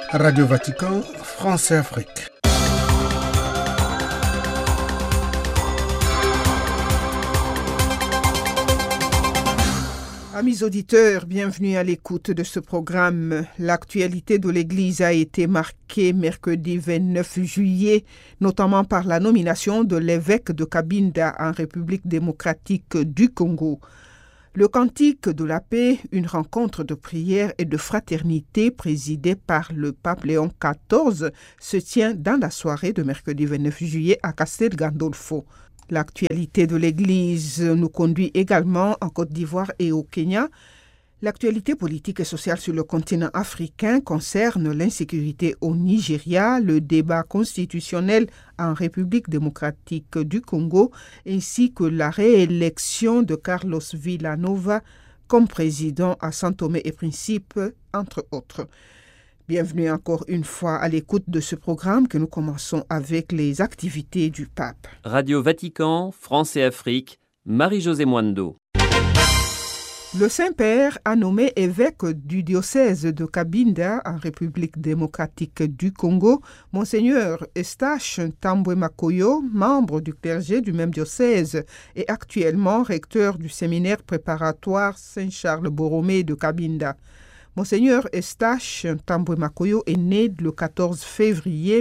Radio Vatican, France et Afrique. Amis auditeurs, bienvenue à l'écoute de ce programme. L'actualité de l'Église a été marquée mercredi 29 juillet, notamment par la nomination de l'évêque de Cabinda en République démocratique du Congo. Le Cantique de la paix, une rencontre de prière et de fraternité présidée par le pape Léon XIV, se tient dans la soirée de mercredi 29 juillet à Castel Gandolfo. L'actualité de l'Église nous conduit également en Côte d'Ivoire et au Kenya. L'actualité politique et sociale sur le continent africain concerne l'insécurité au Nigeria, le débat constitutionnel en République démocratique du Congo, ainsi que la réélection de Carlos Villanova comme président à São Tomé et Principe, entre autres. Bienvenue encore une fois à l'écoute de ce programme que nous commençons avec les activités du pape. Radio Vatican, France et Afrique, Marie-Josée Mwando. Le Saint-Père a nommé évêque du diocèse de Cabinda en République démocratique du Congo, Monseigneur Eustache Tambwe Makoyo, membre du clergé du même diocèse et actuellement recteur du séminaire préparatoire Saint-Charles Borromée de Cabinda. Monseigneur Eustache Tambwe Makoyo est né le 14 février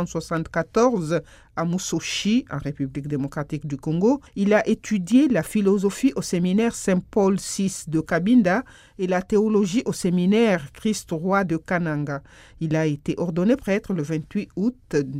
1974 à Musoshi, en République démocratique du Congo. Il a étudié la philosophie au séminaire Saint-Paul VI de Cabinda et la théologie au séminaire Christ-Roi de Kananga. Il a été ordonné prêtre le 28 août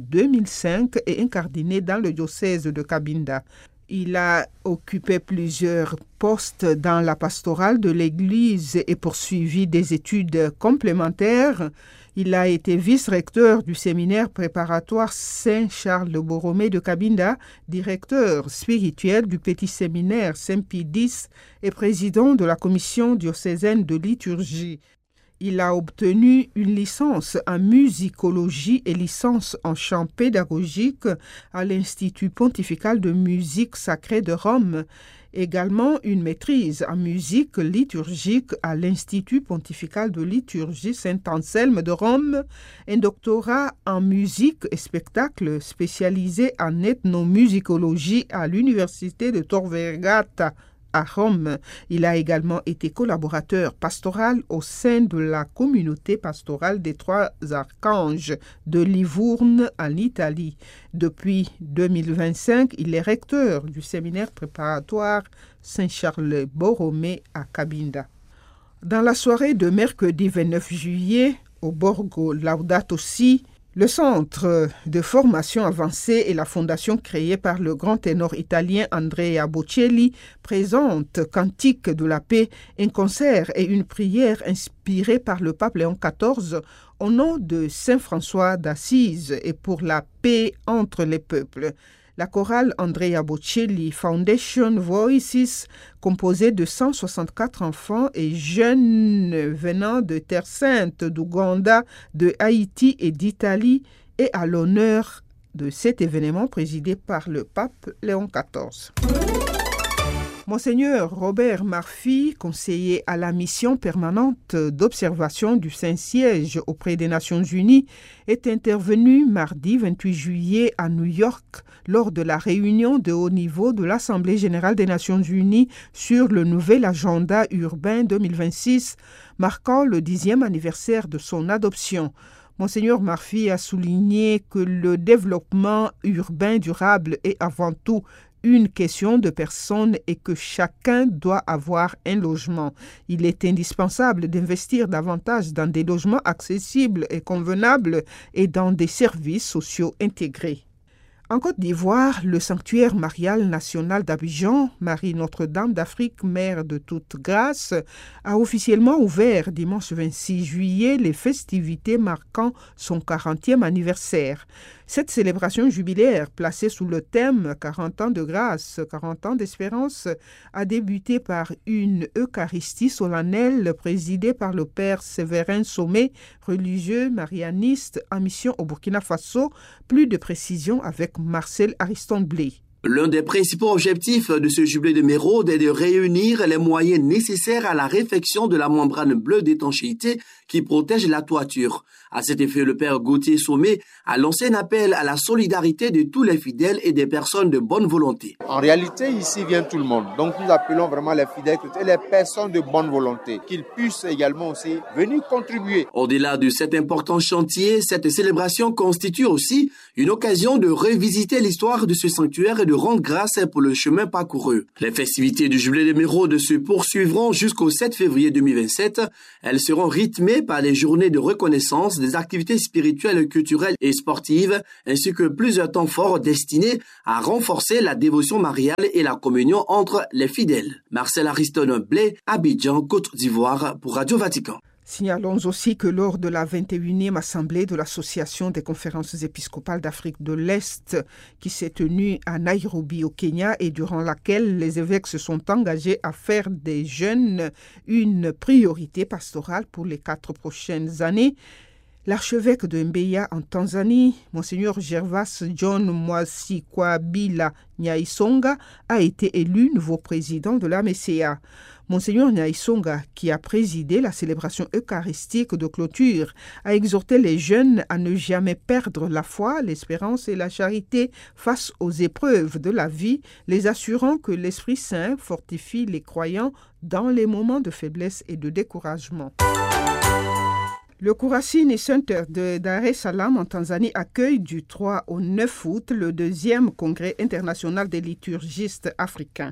2005 et incardiné dans le diocèse de Cabinda. Il a occupé plusieurs postes dans la pastorale de l'Église et poursuivi des études complémentaires. Il a été vice-recteur du séminaire préparatoire Saint-Charles Borromée de Cabinda, directeur spirituel du petit séminaire Saint-Pie X et président de la commission diocésaine de liturgie. Il a obtenu une licence en musicologie et licence en chant pédagogique à l'Institut pontifical de musique sacrée de Rome, également une maîtrise en musique liturgique à l'Institut pontifical de liturgie Saint-Anselme de Rome, un doctorat en musique et spectacle spécialisé en ethnomusicologie à l'Université de Tor Vergata à Rome. Il a également été collaborateur pastoral au sein de la communauté pastorale des Trois Archanges de Livourne en Italie. Depuis 2025, il est recteur du séminaire préparatoire Saint-Charles Borromée à Cabinda. Dans la soirée de mercredi 29 juillet, au Borgo Laudato Si, le Centre de formation avancée et la fondation créée par le grand ténor italien Andrea Bocelli présentent Cantique de la paix, un concert et une prière inspirés par le pape Léon XIV au nom de Saint François d'Assise et pour la paix entre les peuples. La chorale Andrea Bocelli Foundation Voices, composée de 164 enfants et jeunes venant de Terre Sainte, d'Ouganda, de Haïti et d'Italie, est à l'honneur de cet événement présidé par le pape Léon XIV. Monseigneur Robert Murphy, conseiller à la mission permanente d'observation du Saint-Siège auprès des Nations Unies, est intervenu mardi 28 juillet à New York lors de la réunion de haut niveau de l'Assemblée générale des Nations Unies sur le nouvel agenda urbain 2026, marquant le 10e anniversaire de son adoption. Monseigneur Murphy a souligné que le développement urbain durable est avant tout une question de personnes et que chacun doit avoir un logement. Il est indispensable d'investir davantage dans des logements accessibles et convenables et dans des services sociaux intégrés. En Côte d'Ivoire, le sanctuaire marial national d'Abidjan, Marie Notre-Dame d'Afrique, Mère de toute grâce, a officiellement ouvert dimanche 26 juillet les festivités marquant son 40e anniversaire. Cette célébration jubilaire, placée sous le thème 40 ans de grâce, 40 ans d'espérance, a débuté par une Eucharistie solennelle présidée par le Père Séverin Sommet, religieux marianiste en mission au Burkina Faso. Plus de précisions avec Marcel Ariston-Blé. L'un des principaux objectifs de ce jubilé de Mérode est de réunir les moyens nécessaires à la réfection de la membrane bleue d'étanchéité qui protège la toiture. À cet effet, le père Gauthier Sommet a lancé un appel à la solidarité de tous les fidèles et des personnes de bonne volonté. En réalité, ici vient tout le monde. Donc nous appelons vraiment les fidèles et les personnes de bonne volonté qu'ils puissent également aussi venir contribuer. Au-delà de cet important chantier, cette célébration constitue aussi une occasion de revisiter l'histoire de ce sanctuaire et de rendre grâce pour le chemin parcouru. Les festivités du Jubilé de Mérode se poursuivront jusqu'au 7 février 2027. Elles seront rythmées par les journées de reconnaissance, des activités spirituelles, culturelles et sportives, ainsi que plusieurs temps forts destinés à renforcer la dévotion mariale et la communion entre les fidèles. Marcel Ariston Blé, Abidjan, Côte d'Ivoire, pour Radio Vatican. Signalons aussi que lors de la 21e assemblée de l'Association des conférences épiscopales d'Afrique de l'Est, qui s'est tenue à Nairobi au Kenya et durant laquelle les évêques se sont engagés à faire des jeunes une priorité pastorale pour les 4 prochaines années, l'archevêque de Mbeya en Tanzanie, Monseigneur Gervas John Mwasikwabila Nyaisonga, a été élu nouveau président de la MECA. Monseigneur Nyaisonga, qui a présidé la célébration eucharistique de clôture, a exhorté les jeunes à ne jamais perdre la foi, l'espérance et la charité face aux épreuves de la vie, les assurant que l'Esprit Saint fortifie les croyants dans les moments de faiblesse et de découragement. Le Kurasini Center de Dar es Salaam en Tanzanie accueille du 3 au 9 août le 2e congrès international des liturgistes africains.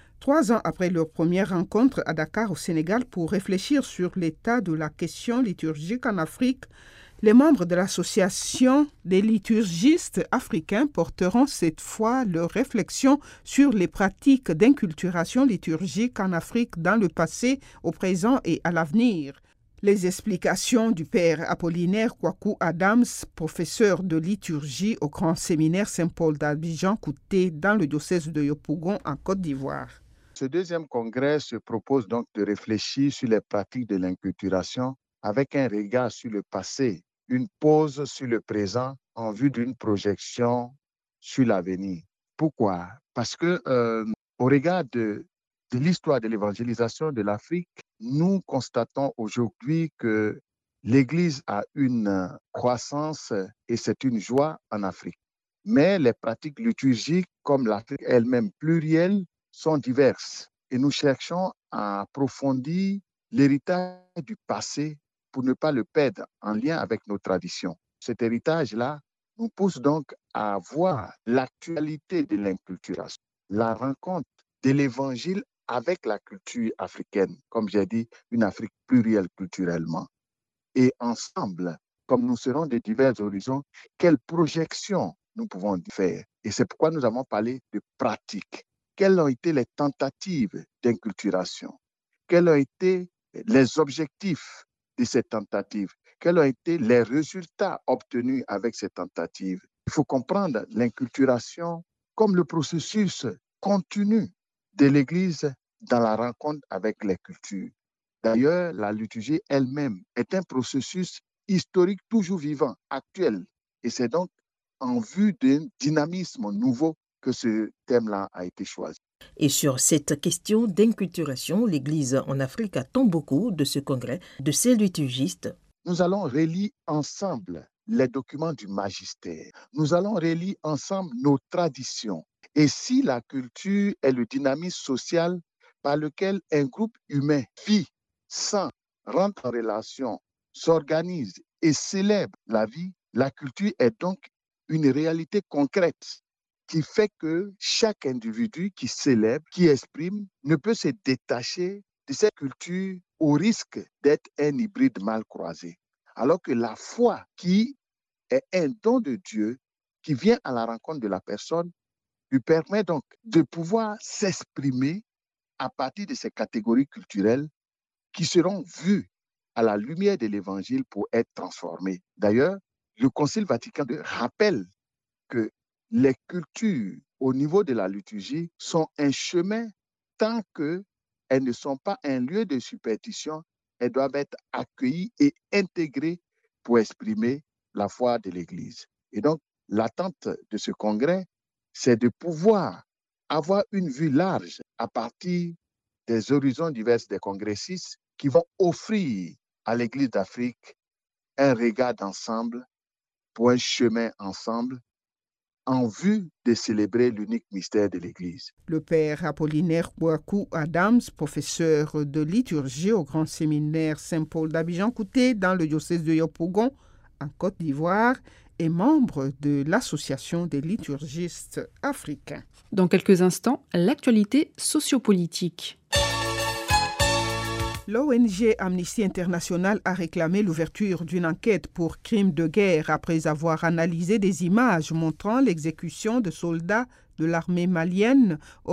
3 ans après leur première rencontre à Dakar au Sénégal pour réfléchir sur l'état de la question liturgique en Afrique, les membres de l'association des liturgistes africains porteront cette fois leurs réflexions sur les pratiques d'inculturation liturgique en Afrique dans le passé, au présent et à l'avenir. Les explications du père Apollinaire Kwaku Adams, professeur de liturgie au Grand Séminaire Saint-Paul d'Abidjan, Kouté, dans le diocèse de Yopougon, en Côte d'Ivoire. Ce 2e congrès se propose donc de réfléchir sur les pratiques de l'inculturation avec un regard sur le passé, une pause sur le présent en vue d'une projection sur l'avenir. Pourquoi? Parce que au regard de l'histoire de l'évangélisation de l'Afrique, nous constatons aujourd'hui que l'Église a une croissance et c'est une joie en Afrique. Mais les pratiques liturgiques, comme l'Afrique elle-même plurielle, sont diverses. Et nous cherchons à approfondir l'héritage du passé pour ne pas le perdre en lien avec nos traditions. Cet héritage-là nous pousse donc à voir l'actualité de l'inculturation, la rencontre de l'Évangile avec la culture africaine, comme j'ai dit, une Afrique plurielle culturellement. Et ensemble, comme nous serons de divers horizons, quelles projections nous pouvons faire? Et c'est pourquoi nous avons parlé de pratiques. Quelles ont été les tentatives d'inculturation? Quels ont été les objectifs de ces tentatives? Quels ont été les résultats obtenus avec ces tentatives? Il faut comprendre l'inculturation comme le processus continu de l'Église dans la rencontre avec les cultures. D'ailleurs, la liturgie elle-même est un processus historique toujours vivant, actuel. Et c'est donc en vue d'un dynamisme nouveau que ce thème-là a été choisi. Et sur cette question d'inculturation, l'Église en Afrique attend beaucoup de ce congrès, de ces liturgistes. Nous allons relire ensemble les documents du magistère. Nous allons relire ensemble nos traditions. Et si la culture est le dynamisme social par lequel un groupe humain vit, sent, rentre en relation, s'organise et célèbre la vie, la culture est donc une réalité concrète qui fait que chaque individu qui célèbre, qui exprime, ne peut se détacher de cette culture au risque d'être un hybride mal croisé. Alors que la foi, qui est un don de Dieu, qui vient à la rencontre de la personne, lui permet donc de pouvoir s'exprimer à partir de ces catégories culturelles qui seront vues à la lumière de l'Évangile pour être transformées. D'ailleurs, le Concile Vatican II rappelle que les cultures au niveau de la liturgie sont un chemin tant qu'elles ne sont pas un lieu de superstition, elles doivent être accueillies et intégrées pour exprimer la foi de l'Église. Et donc, l'attente de ce congrès, c'est de pouvoir avoir une vue large à partir des horizons divers des congressistes qui vont offrir à l'Église d'Afrique un regard d'ensemble pour un chemin ensemble en vue de célébrer l'unique mystère de l'Église. Le père Apollinaire Kouakou Adams, professeur de liturgie au Grand Séminaire Saint-Paul d'Abidjan-Kouté dans le diocèse de Yopougon, en Côte d'Ivoire, est membre de l'Association des liturgistes africains. Dans quelques instants, l'actualité sociopolitique. L'ONG Amnesty International a réclamé l'ouverture d'une enquête pour crimes de guerre après avoir analysé des images montrant l'exécution de soldats de l'armée malienne